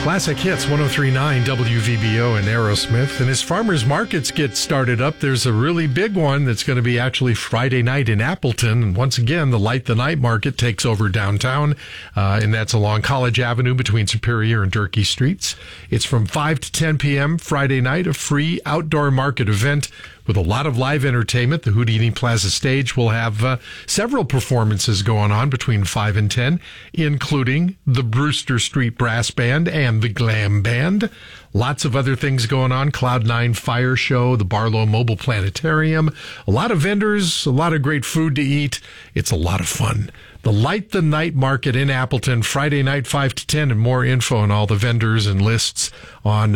Classic Hits 103.9 WVBO and Aerosmith. And as farmers markets get started up, there's a really big one that's going to be actually Friday night in Appleton. And once again, the Light the Night Market takes over downtown, and that's along College Avenue between Superior and Durkee Streets. It's from 5 to 10 p.m. Friday night, a free outdoor market event with a lot of live entertainment. The Houdini Plaza stage will have several performances going on between 5 and 10, including the Brewster Street Brass Band and the Glam Band. Lots of other things going on. Cloud9 Fire Show, the Barlow Mobile Planetarium. A lot of vendors, a lot of great food to eat. It's a lot of fun. The Light the Night Market in Appleton, Friday night, 5 to 10, and more info on all the vendors and lists on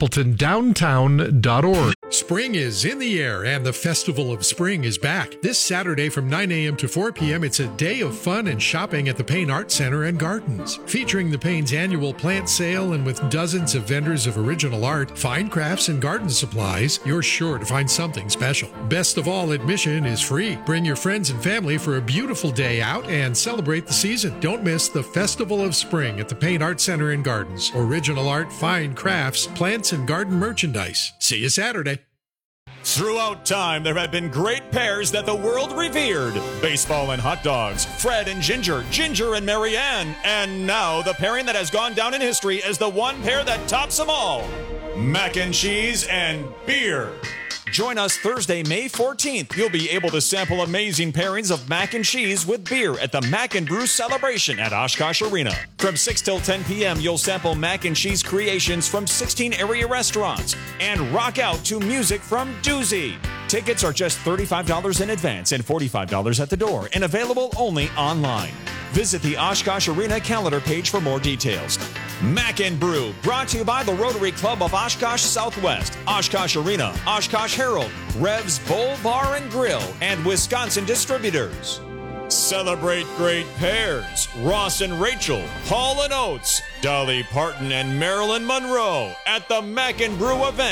appletondowntown.org. Spring is in the air, and the Festival of Spring is back. This Saturday from 9 a.m. to 4 p.m., it's a day of fun and shopping at the Payne Art Center and Gardens. Featuring the Payne's annual plant sale and with dozens of vendors of original art, fine crafts, and garden supplies, you're sure to find something special. Best of all, admission is free. Bring your friends and family for a beautiful day out and celebrate the season. Don't miss the Festival of Spring at the Payne Art Center and Gardens. Original art, fine crafts, plants, and garden merchandise. See you Saturday. Throughout time, there have been great pairs that the world revered. Baseball and hot dogs, Fred and Ginger, Ginger and Marianne, and now the pairing that has gone down in history as the one pair that tops them all, mac and cheese and beer. Join us Thursday, May 14th. You'll be able to sample amazing pairings of mac and cheese with beer at the Mac and Brew Celebration at Oshkosh Arena. From 6 till 10 p.m., you'll sample mac and cheese creations from 16 area restaurants and rock out to music from Doozy. Tickets are just $35 in advance and $45 at the door and available only online. Visit the Oshkosh Arena calendar page for more details. Mac and Brew, brought to you by the Rotary Club of Oshkosh Southwest, Oshkosh Arena, Oshkosh Herald, Rev's Bowl Bar and Grill, and Wisconsin Distributors. Celebrate great pairs. Ross and Rachel, Hall and Oates, Dolly Parton and Marilyn Monroe at the Mac and Brew event.